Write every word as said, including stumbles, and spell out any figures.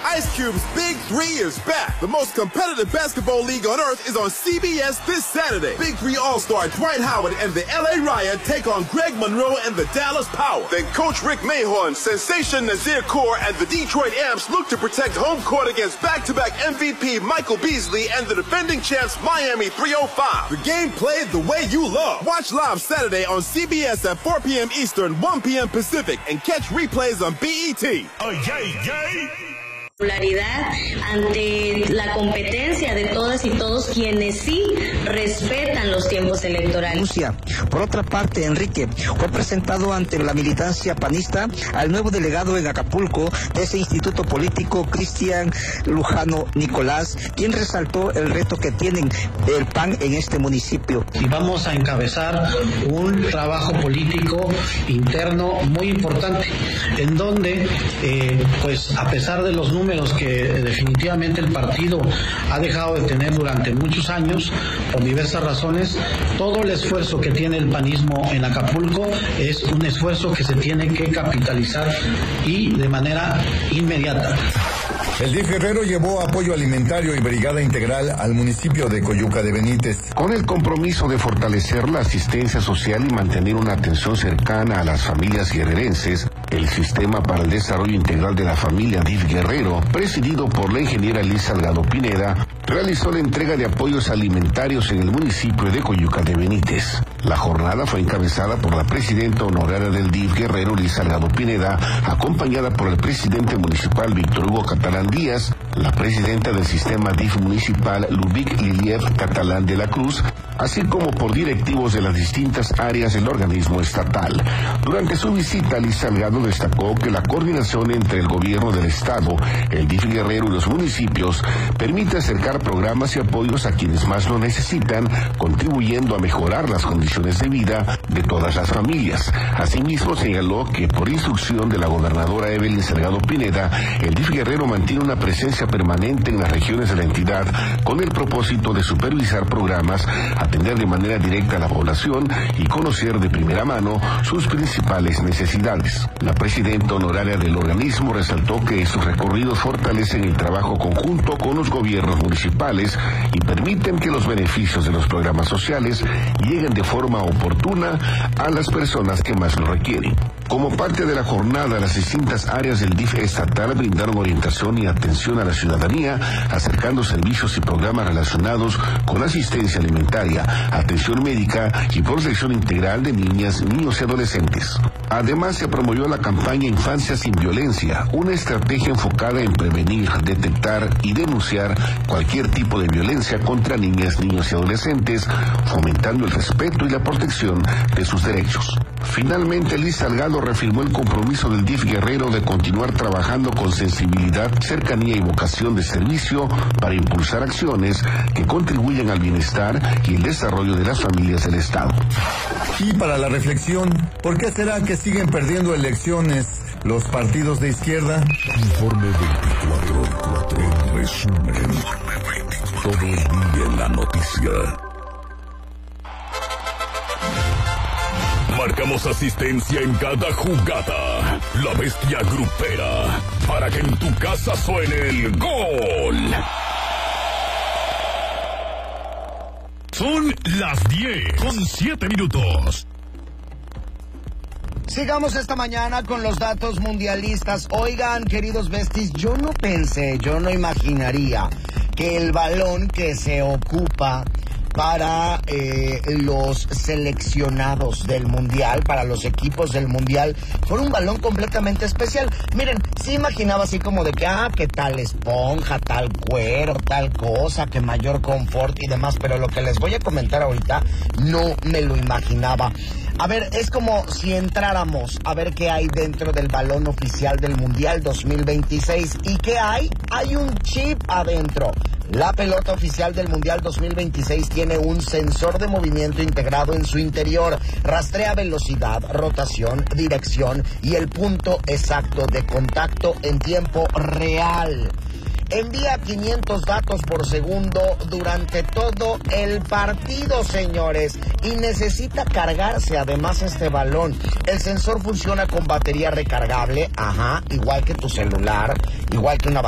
Ice Cube's Big Three is back. The most competitive basketball league on earth is on C B S this Saturday. Big Three All-Star Dwight Howard and the L A Riot take on Greg Monroe and the Dallas Power. Then Coach Rick Mahorn, Sensation Nazir Kaur, and the Detroit Amps look to protect home court against back-to-back M V P Michael Beasley and the defending champs Miami three oh five. The game played the way you love. Watch live Saturday on C B S at four p.m. Eastern, one p.m. Pacific, and catch replays on B E T. Oh, yay, yay! Popularidad ante la competencia de todas y todos quienes sí respetan los tiempos electorales. Por otra parte, Enrique fue presentado ante la militancia panista al nuevo delegado en Acapulco de ese instituto político, Cristian Lujano Nicolás, quien resaltó el reto que tienen el P A N en este municipio. Y vamos a encabezar un trabajo político interno muy importante, en donde, eh, pues a pesar de los números que definitivamente el partido ha dejado de tener durante muchos años, por diversas razones, todo el esfuerzo que tiene el panismo en Acapulco es un esfuerzo que se tiene que capitalizar y de manera inmediata. El D I F Guerrero llevó apoyo alimentario y brigada integral al municipio de Coyuca de Benítez. Con el compromiso de fortalecer la asistencia social y mantener una atención cercana a las familias guerrerenses, el Sistema para el Desarrollo Integral de la Familia D I F Guerrero, presidido por la ingeniera Liz Salgado Pineda, realizó la entrega de apoyos alimentarios en el municipio de Coyuca de Benítez. La jornada fue encabezada por la presidenta honoraria del D I F Guerrero, Liz Salgado Pineda, acompañada por el presidente municipal Víctor Hugo Catalán Díaz, la presidenta del sistema D I F municipal Lubic Liliev Catalán de la Cruz, así como por directivos de las distintas áreas del organismo estatal. Durante su visita, Liz Salgado destacó que la coordinación entre el gobierno del estado, el D I F Guerrero y los municipios permite acercar programas y apoyos a quienes más lo necesitan, contribuyendo a mejorar las condiciones de vida de todas las familias. Asimismo, señaló que por instrucción de la gobernadora Evelyn Salgado Pineda, el D I F Guerrero mantiene una presencia permanente en las regiones de la entidad con el propósito de supervisar programas, atender de manera directa a la población y conocer de primera mano sus principales necesidades. La presidenta honoraria del organismo resaltó que sus recorridos fortalecen el trabajo conjunto con los gobiernos municipales y permiten que los beneficios de los programas sociales lleguen de forma oportuna a las personas que más lo requieren. Como parte de la jornada, las distintas áreas del D I F estatal brindaron orientación y atención a la ciudadanía, acercando servicios y programas relacionados con asistencia alimentaria, atención médica y protección integral de niñas, niños y adolescentes. Además, se promovió la campaña Infancia sin Violencia, una estrategia enfocada en prevenir, detectar y denunciar cualquier tipo de violencia contra niñas, niños y adolescentes, fomentando el respeto y la protección de sus derechos. Finalmente, Liz Salgado reafirmó el compromiso del D I F Guerrero de continuar trabajando con sensibilidad, cercanía y vocación de servicio para impulsar acciones que contribuyan al bienestar y el desarrollo de las familias del Estado. Y para la reflexión, ¿por qué será que siguen perdiendo elecciones los partidos de izquierda? Informe veinticuatro, en resumen, todo el día en la noticia. Marcamos asistencia en cada jugada. La bestia grupera, para que en tu casa suene el gol. Son las diez con siete minutos. Sigamos esta mañana con los datos mundialistas. Oigan, queridos besties, yo no pensé, yo no imaginaría que el balón que se ocupa para eh, los seleccionados del Mundial, para los equipos del Mundial, fue un balón completamente especial. Miren, sí imaginaba así como de que, ah, que tal esponja, tal cuero, tal cosa, que mayor confort y demás, pero lo que les voy a comentar ahorita no me lo imaginaba. A ver, es como si entráramos a ver qué hay dentro del balón oficial del Mundial dos mil veintiséis. ¿Y qué hay? Hay un chip adentro. La pelota oficial del Mundial dos mil veintiséis tiene un sensor de movimiento integrado en su interior. Rastrea velocidad, rotación, dirección y el punto exacto de contacto en tiempo real. Envía quinientos datos por segundo durante todo el partido, señores, y necesita cargarse además este balón. El sensor funciona con batería recargable, ajá, igual que tu celular, igual que una